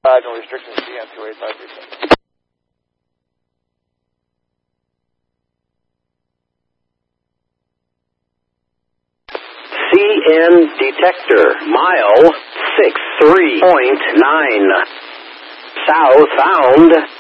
No restrictions, CN 28537. CN detector, mile 63.9. Southbound